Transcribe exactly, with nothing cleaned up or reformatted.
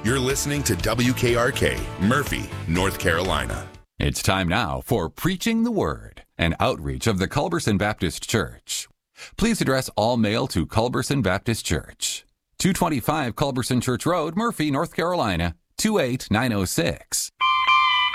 You're listening to W K R K, Murphy, North Carolina. It's time now for Preaching the Word, an outreach of the Culberson Baptist Church. Please address all mail to Culberson Baptist Church, two twenty-five Culberson Church Road, Murphy, North Carolina, two eight nine oh six.